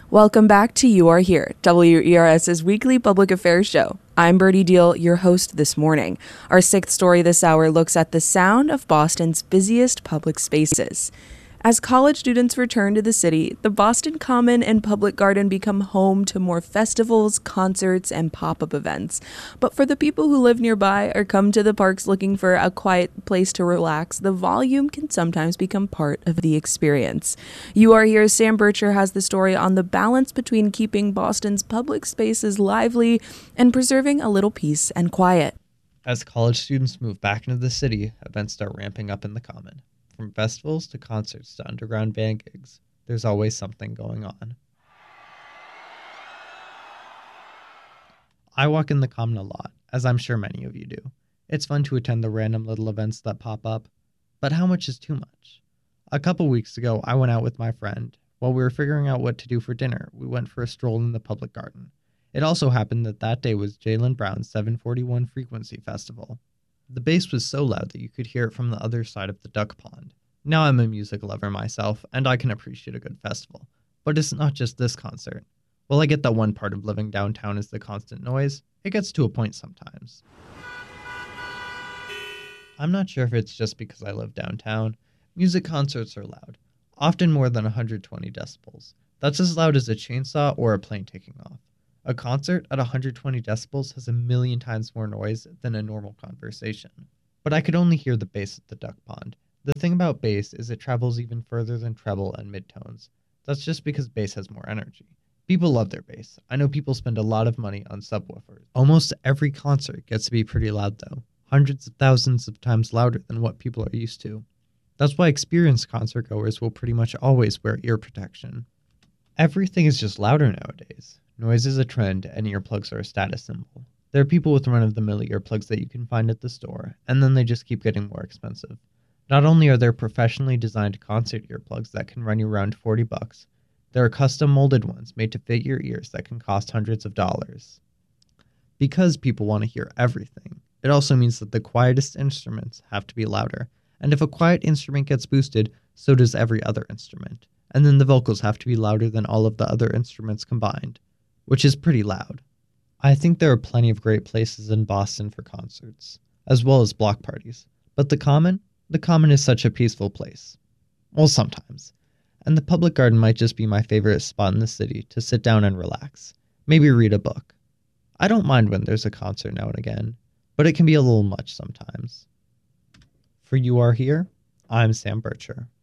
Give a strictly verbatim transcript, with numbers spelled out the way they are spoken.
Welcome back to You Are Here, WERS's weekly public affairs show. I'm Birdie Deal, your host this morning. Our sixth story this hour looks at the sound of Boston's busiest public spaces. As college students return to the city, the Boston Common and Public Garden become home to more festivals, concerts, and pop-up events. But for the people who live nearby or come to the parks looking for a quiet place to relax, the volume can sometimes become part of the experience. You Are Here, Sam Bircher has the story on the balance between keeping Boston's public spaces lively and preserving a little peace and quiet. As college students move back into the city, events start ramping up in the Common. From festivals to concerts to underground band gigs, there's always something going on. I walk in the Common a lot, as I'm sure many of you do. It's fun to attend the random little events that pop up, but how much is too much? A couple weeks ago, I went out with my friend. While we were figuring out what to do for dinner, we went for a stroll in the Public Garden. It also happened that that day was Jaylen Brown's seven forty-one Frequency Festival. The bass was so loud that you could hear it from the other side of the duck pond. Now I'm a music lover myself, and I can appreciate a good festival. But it's not just this concert. While I get that one part of living downtown is the constant noise, it gets to a point sometimes. I'm not sure if it's just because I live downtown. Music concerts are loud, often more than one hundred twenty decibels. That's as loud as a chainsaw or a plane taking off. A concert at one hundred twenty decibels has a million times more noise than a normal conversation. But I could only hear the bass at the duck pond. The thing about bass is it travels even further than treble and midtones. That's just because bass has more energy. People love their bass. I know people spend a lot of money on subwoofers. Almost every concert gets to be pretty loud though. Hundreds of thousands of times louder than what people are used to. That's why experienced concert goers will pretty much always wear ear protection. Everything is just louder nowadays. Noise is a trend, and earplugs are a status symbol. There are people with run-of-the-mill earplugs that you can find at the store, and then they just keep getting more expensive. Not only are there professionally designed concert earplugs that can run you around forty bucks, there are custom molded ones made to fit your ears that can cost hundreds of dollars. Because people want to hear everything, it also means that the quietest instruments have to be louder, and if a quiet instrument gets boosted, so does every other instrument, and then the vocals have to be louder than all of the other instruments combined, which is pretty loud. I think there are plenty of great places in Boston for concerts, as well as block parties, but the Common? The Common is such a peaceful place. Well, sometimes. And the Public Garden might just be my favorite spot in the city to sit down and relax. Maybe read a book. I don't mind when there's a concert now and again, but it can be a little much sometimes. For You Are Here, I'm Sam Bircher.